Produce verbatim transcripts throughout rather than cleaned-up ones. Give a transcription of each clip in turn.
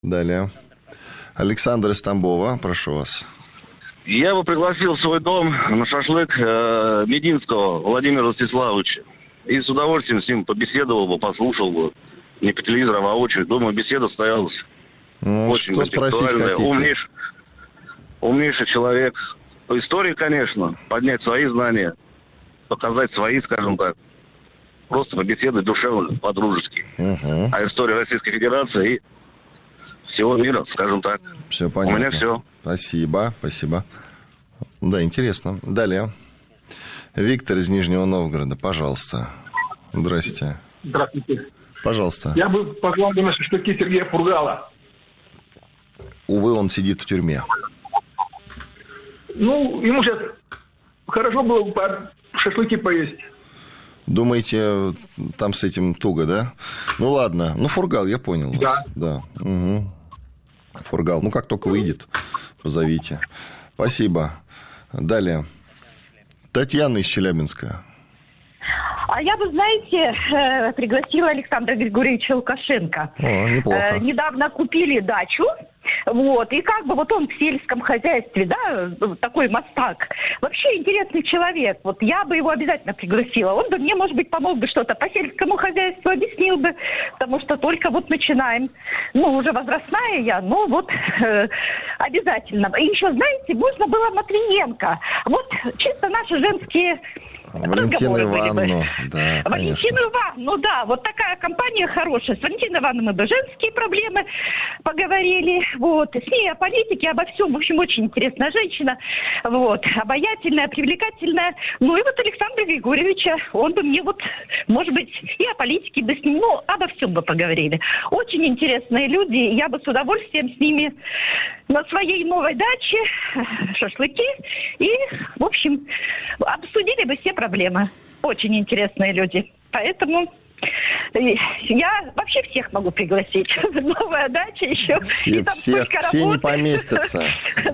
Далее. Александр из Тамбова, прошу вас. Я бы пригласил в свой дом на шашлык э, Мединского Владимира Ростиславовича. И с удовольствием с ним побеседовал бы, послушал бы. Не по телевизору, а воочию. Думаю, беседа состоялась. Ну, очень что спросить хотите? Умнейший, умнейший человек. По истории, конечно, поднять свои знания, показать свои, скажем так. Просто побеседовать душевно, по-дружески. Угу. А история Российской Федерации и всего мира, скажем так. Все понятно. У меня все. Спасибо, спасибо. Да, интересно. Далее. Виктор из Нижнего Новгорода, пожалуйста. Здрасте. Здравствуйте. Пожалуйста. Я бы позвал бы на шашлыки Сергея Фургала. Увы, он сидит в тюрьме. Ну, ему сейчас хорошо было бы по шашлыки поесть. Думаете, там с этим туго, да? Ну, ладно. Ну, Фургал, я понял Да. вас. Да. Угу. Фургал. Ну, как только выйдет, позовите. Спасибо. Далее. Татьяна из Челябинска. А я бы, знаете, пригласила Александра Григорьевича Лукашенко. О, неплохо. Недавно купили дачу. Вот, и как бы вот он в сельском хозяйстве, да, такой мастак. Вообще интересный человек. Вот я бы его обязательно пригласила. Он бы мне, может быть, помог бы что-то по сельскому хозяйству, объяснил бы, потому что только вот начинаем. Ну, уже возрастная я, но вот э, обязательно. И еще, знаете, можно было Матвиенко. Вот чисто наши женские... Валентину Ивановну, да, Валентину Ивановну, да, вот такая компания хорошая. С Валентиной Ивановной мы бы женские проблемы поговорили, вот, с ней о политике, обо всем, в общем, очень интересная женщина, вот, обаятельная, привлекательная. Ну и вот Александра Григорьевича, он бы мне вот, может быть, и о политике бы с ним, ну, обо всем бы поговорили. Очень интересные люди, я бы с удовольствием с ними на своей новой даче шашлыки и, в общем, обсудили бы все проблемы. Очень интересные люди. Поэтому я вообще всех могу пригласить. Новая дача еще. Все, всех, все не поместятся.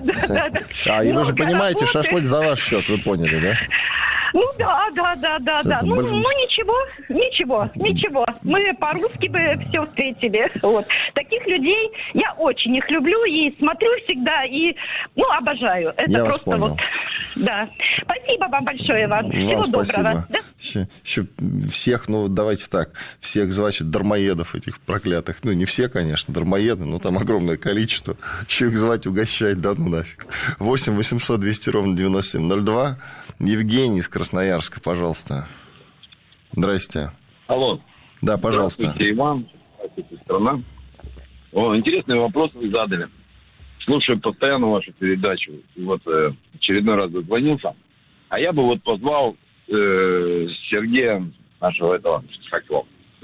А, и вы же понимаете, шашлык за ваш счет, вы поняли, да? Ну да, да, да, да, да. Ну, ну ничего, ничего, ничего. Мы по-русски бы все встретили. Вот. Таких людей я очень их люблю и смотрю всегда, и ну, обожаю. Это я просто вас понял. Вот. Да. Спасибо вам большое, Иван. Всего вам доброго. Спасибо. Да? Еще, еще всех, ну давайте так, всех, значит, дармоедов этих проклятых. Ну, не все, конечно, дармоеды, но там огромное количество. Еще их звать, угощать, да ну нафиг. восемь восемьсот двести ровно девяносто семь ноль два. Евгений из Красноярска, пожалуйста. Здрасте. Алло. Да, пожалуйста. Здравствуйте, Иван. Здравствуйте, страна. О, интересный вопрос вы задали. Слушаю постоянно вашу передачу. Вот э, очередной раз дозвонился. А я бы вот позвал э, Сергея, нашего этого, как его,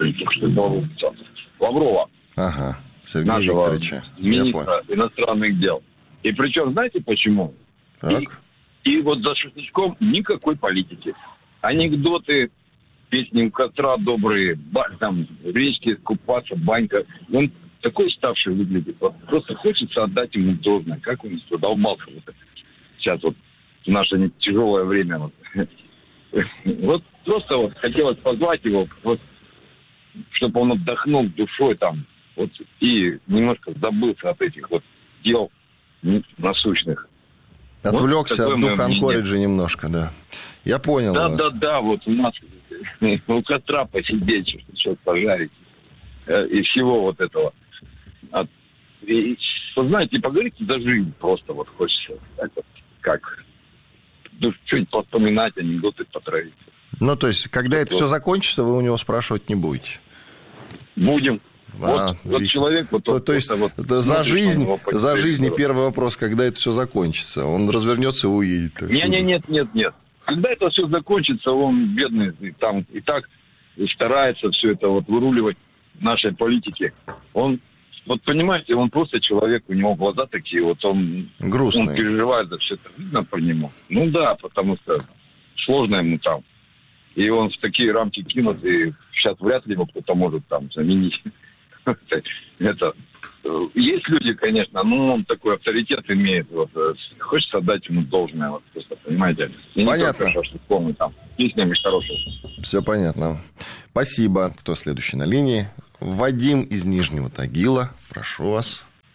Лаврова. Ага, Сергея нашего Викторовича. министра иностранных дел. И причем, знаете почему? Так. И, и вот за шашлычком никакой политики. Анекдоты, песни у костра добрые, ба- там, в речке купаться, банька. Он такой ставший выглядит. Вот просто хочется отдать ему должное. Как он задолбался вот сейчас вот в наше тяжелое время. Вот, вот просто вот хотелось позвать его, вот, чтобы он отдохнул душой там, вот, и немножко забылся от этих вот дел насущных. Отвлекся вот от духа Анкориджа немножко, да. Я понял да, вас. Да, да, да, вот у нас у костра посидеть, что-то пожарить. И всего вот этого. От, и, вы знаете, поговорите за жизнь просто вот хочется. Так вот, как чуть поспоминать, анекдоты потравить. Ну, то есть, когда вот, это вот. все закончится, вы у него спрашивать не будете? Будем. А, вот, вот человек... Вот, то, то есть, вот, за жизнь, за жизнь вот. Первый вопрос, когда это все закончится? Он развернется и уедет. Нет, нет, нет, нет, нет. Когда это все закончится, он бедный, там и так старается все это вот выруливать в нашей политике. Он, вот понимаете, он просто человек, у него глаза такие, вот он... Грустный. Он переживает за все это, видно по нему. Ну да, потому что сложно ему там. И он в такие рамки кинут, и сейчас вряд ли его кто-то может там заменить. Это... Есть люди, конечно, но он такой авторитет имеет. Вот, хочется отдать ему должное, вот, просто, понимаете? И понятно. Не только шашлыком, там, песнями хорошими. Все понятно. Спасибо. Кто следующий на линии? Вадим из Нижнего Тагила. Прошу вас.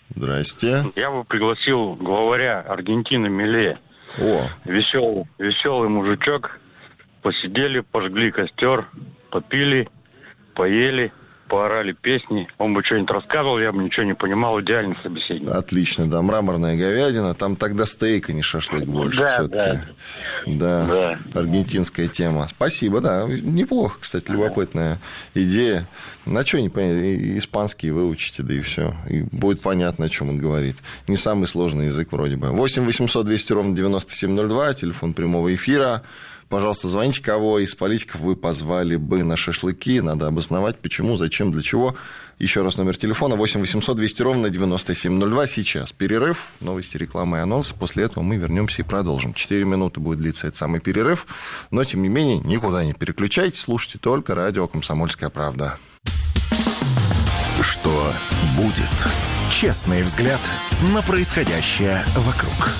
Здрасте. Я бы пригласил главаря Аргентины Миле. О. Веселый, веселый мужичок. Посидели, пожгли костер, попили, поели, поорали песни. Он бы что-нибудь рассказывал, я бы ничего не понимал. Идеальный собеседник. Отлично, да. Мраморная говядина. Там тогда стейк, а не шашлык больше да, все-таки. Да. да. да. Аргентинская тема. Спасибо, да. Неплохо, кстати, любопытная идея. На что не понятно? Испанский выучите, да и все. И будет понятно, о чем он говорит. Не самый сложный язык вроде бы. восемь восемьсот двести ровно девяносто семь ноль два. Телефон прямого эфира. Пожалуйста, звоните, кого из политиков вы позвали бы на шашлыки. Надо обосновать, почему, зачем, для чего. Еще раз номер телефона восемь восемьсот двести ровно девяносто семь ноль два. Сейчас перерыв, новости, реклама и анонсы. После этого мы вернемся и продолжим. Четыре минуты будет длиться этот самый перерыв. Но, тем не менее, никуда не переключайтесь. Слушайте только радио «Комсомольская правда». Что будет? Честный взгляд на происходящее вокруг.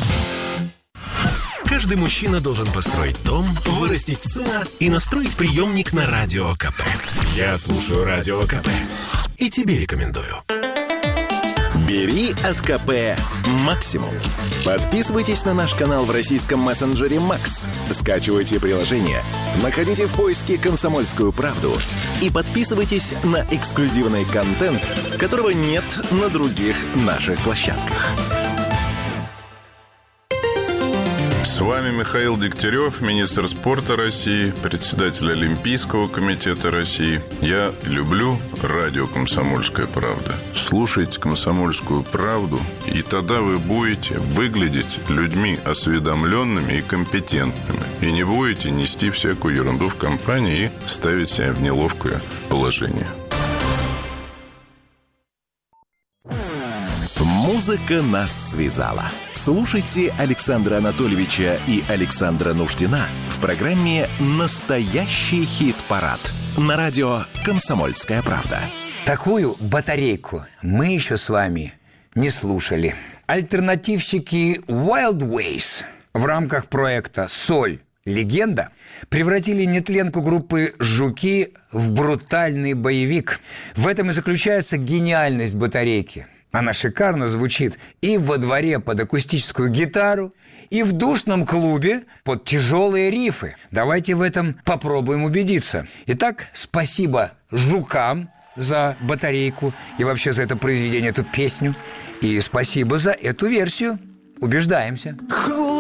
Каждый мужчина должен построить дом, вырастить сына и настроить приемник на Радио КП. Я слушаю Радио КП и тебе рекомендую. Бери от КП максимум. Подписывайтесь на наш канал в российском мессенджере Макс. Скачивайте приложение, находите в поиске «Комсомольскую правду» и подписывайтесь на эксклюзивный контент, которого нет на других наших площадках. С вами Михаил Дегтярев, министр спорта России, председатель Олимпийского комитета России. Я люблю радио «Комсомольская правда». Слушайте «Комсомольскую правду», и тогда вы будете выглядеть людьми осведомленными и компетентными. И не будете нести всякую ерунду в компании и ставить себя в неловкое положение. Музыка нас связала. Слушайте Александра Анатольевича и Александра Нуждина в программе «Настоящий хит-парад» на радио «Комсомольская правда». Такую батарейку мы еще с вами не слушали. Альтернативщики Wild Ways в рамках проекта «Соль. Легенда» превратили нетленку группы «Жуки» в брутальный боевик. В этом и заключается гениальность батарейки. Она шикарно звучит и во дворе под акустическую гитару, и в душном клубе под тяжелые рифы. Давайте в этом попробуем убедиться. Итак, спасибо «Жукам» за батарейку и вообще за это произведение, эту песню. И спасибо за эту версию. Убеждаемся.